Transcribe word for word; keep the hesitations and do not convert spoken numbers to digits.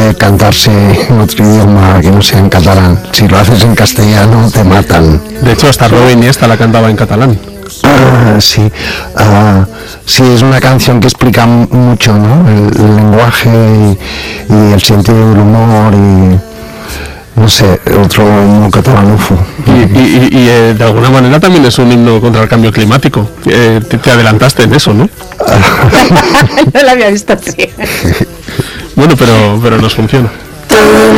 puede cantarse en otro idioma que no sea en catalán. Si lo haces en castellano te matan. De hecho, hasta Robin Iniesta la cantaba en catalán. Ah, sí, uh, sí, es una canción que explica mucho, ¿no? El, el lenguaje y, y el sentido del humor y no sé, otro himno catalanufo. Y, y, y eh, de alguna manera también es un himno contra el cambio climático. Eh, te, te adelantaste en eso, ¿no? No lo había visto así. Bueno, pero, pero nos funciona.